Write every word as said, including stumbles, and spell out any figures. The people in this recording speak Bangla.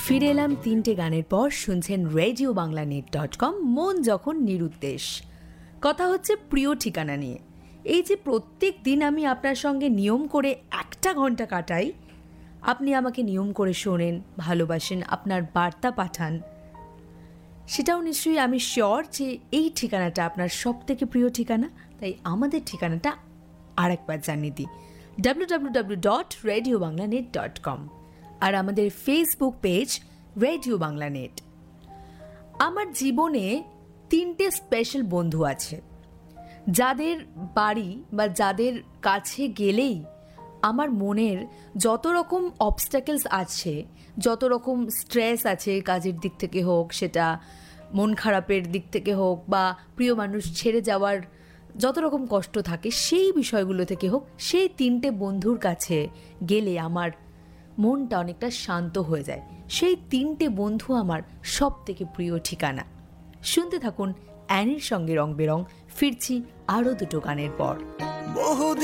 ফিরে এলাম তিনটে গানের পর। শুনছেন radio Bangla net dot com. মন যখন নিরুদ্দেশ, কথা হচ্ছে প্রিয় ঠিকানা নিয়ে। এই যে প্রত্যেক দিন আমি আপনার সঙ্গে নিয়ম করে একটা ঘন্টা কাটাই, আপনি আমাকে নিয়ম করে শোনেন, ভালোবাসেন, আপনার বার্তা পাঠান, সেটাও নিশ্চয়ই আমি শিওর যে এই ঠিকানাটা আপনার সব থেকে প্রিয় ঠিকানা। তাই আমাদের ঠিকানাটা আরেকবার জানিয়ে দিই, W W W dot radio Bangla net dot com, আর আমাদের Facebook page radio Bangla net. আমার জীবনে তিনটে স্পেশাল বন্ধু আছে, যাদের বাড়ি বা যাদের কাছে গেলেই আমার মনের যত রকম অবস্ট্যাকেলস আছে, যত রকম স্ট্রেস আছে, কাজের দিক থেকে হোক, সেটা মন খারাপের দিক থেকে হোক, বা প্রিয় মানুষ ছেড়ে যাওয়ার যত রকম কষ্ট থাকে, সেই বিষয়গুলো থেকে হোক, সেই তিনটে বন্ধুর কাছে গেলে আমার মনটা অনেকটা শান্ত হয়ে যায়। সেই তিনটে বন্ধু আমার সব থেকে প্রিয় ঠিকানা। শুনতে থাকুন অ্যানির সঙ্গে রং বেরং। ফিরছি আরও দুটো গানের পর।